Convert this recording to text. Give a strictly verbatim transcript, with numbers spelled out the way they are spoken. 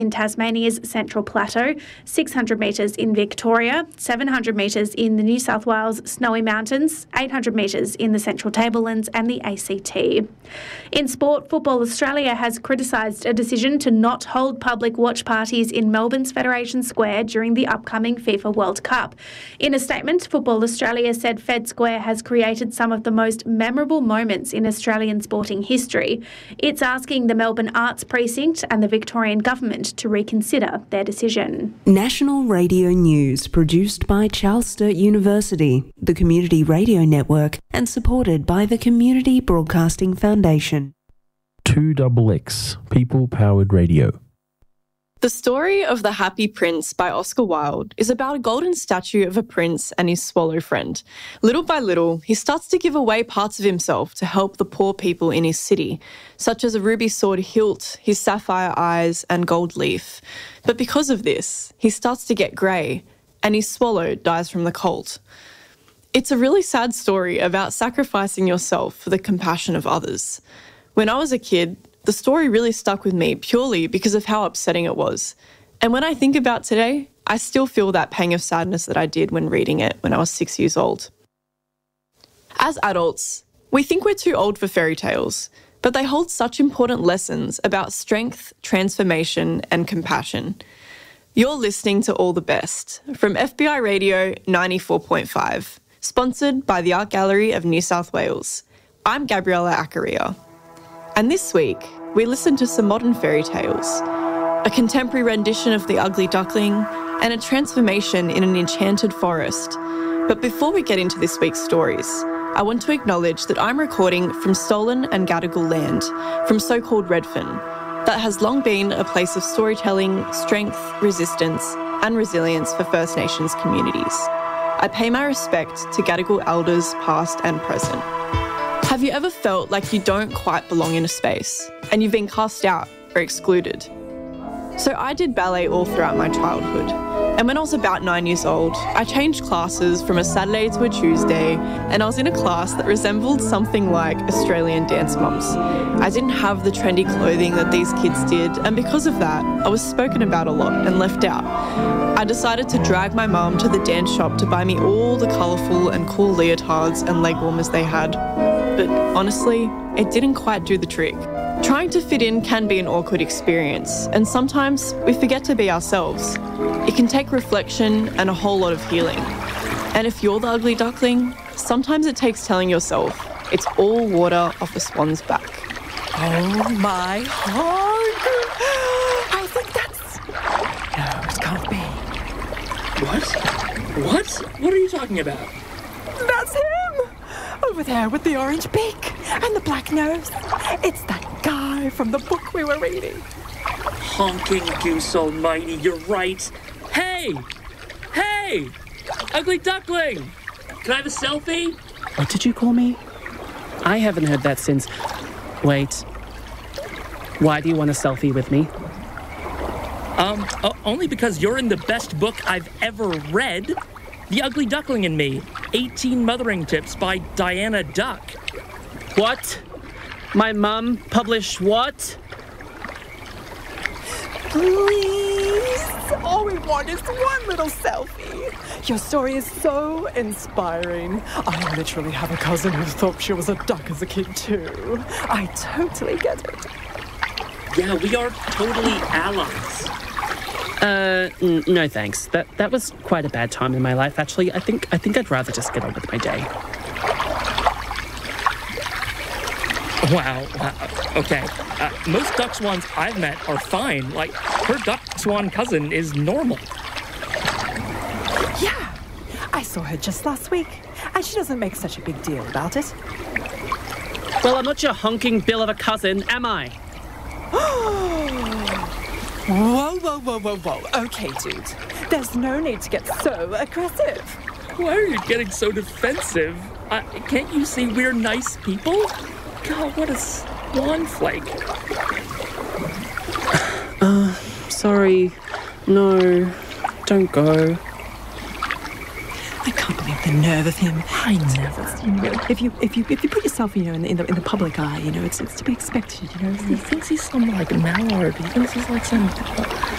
in Tasmania's Central Plateau, six hundred metres in Victoria, seven hundred metres in the New South Wales Snowy Mountains, eight hundred metres in the Central Tablelands and the A C T. In sport, Football Australia has criticised a decision to not hold public watch parties in Melbourne's Federation Square during the upcoming FIFA World Cup. In a statement, Football Australia said Fed Square has created some of the most memorable moments in Australian sporting history. It's asking the Melbourne Arts Precinct and the Victorian Government to reconsider their decision. National Radio News, produced by Charles Sturt University, the Community Radio Network, and supported by the Community Broadcasting Foundation. two X X, People-Powered Radio. The story of The Happy Prince by Oscar Wilde is about a golden statue of a prince and his swallow friend. Little by little, he starts to give away parts of himself to help the poor people in his city, such as a ruby sword hilt, his sapphire eyes, and gold leaf. But because of this, he starts to get grey, and his swallow dies from the cold. It's a really sad story about sacrificing yourself for the compassion of others. When I was a kid, the story really stuck with me purely because of how upsetting it was. And when I think about today, I still feel that pang of sadness that I did when reading it when I was six years old. As adults, we think we're too old for fairy tales, but they hold such important lessons about strength, transformation, and compassion. You're listening to All the Best from F B I Radio ninety-four point five, sponsored by the Art Gallery of New South Wales. I'm Gabriella Accaria. And this week, we listened to some modern fairy tales, a contemporary rendition of The Ugly Duckling, and a transformation in an enchanted forest. But before we get into this week's stories, I want to acknowledge that I'm recording from stolen and Gadigal land, from so-called Redfern, that has long been a place of storytelling, strength, resistance, and resilience for First Nations communities. I pay my respect to Gadigal elders past and present. Have you ever felt like you don't quite belong in a space and you've been cast out or excluded? So I did ballet all throughout my childhood, and when I was about nine years old, I changed classes from a Saturday to a Tuesday, and I was in a class that resembled something like Australian Dance Mums. I didn't have the trendy clothing that these kids did, and because of that, I was spoken about a lot and left out. I decided to drag my mum to the dance shop to buy me all the colourful and cool leotards and leg warmers they had. But honestly, it didn't quite do the trick. Trying to fit in can be an awkward experience, and sometimes we forget to be ourselves. It can take reflection and a whole lot of healing. And if you're the ugly duckling, sometimes it takes telling yourself it's all water off a swan's back. Oh my heart! I think that's... No, it can't be. What? What? What are you talking about? That's him! Over there with the orange beak and the black nose. It's that guy from the book we were reading. Honking goose almighty, you're right. Hey! Hey! Ugly duckling! Can I have a selfie? What did you call me? I haven't heard that since... Wait. Why do you want a selfie with me? Um, uh, only because you're in the best book I've ever read. The Ugly Duckling and Me, eighteen Mothering Tips by Diana Duck. What? My mum published what? Please! All we want is one little selfie. Your story is so inspiring. I literally have a cousin who thought she was a duck as a kid too. I totally get it. Yeah, we are totally allies. Uh, n- no thanks. That that was quite a bad time in my life, actually. I think I think I'd rather just get on with my day. Wow. Uh, okay. Uh, most duck swans I've met are fine. Like, her duck swan cousin is normal. Yeah, I saw her just last week, and she doesn't make such a big deal about it. Well, I'm not your honking bill of a cousin, am I? Whoa, whoa, whoa, whoa, whoa. Okay, dude. There's no need to get so aggressive. Why are you getting so defensive? Uh, can't you see we're nice people? God, what a swan flake. Uh, sorry. No, don't go. I can't believe the nerve of him. I never. You know, if you if you if you put yourself, you know, in the in the, in the public eye, you know, it's it's to be expected. You know, He thinks he's some like Mallard. He thinks he's like some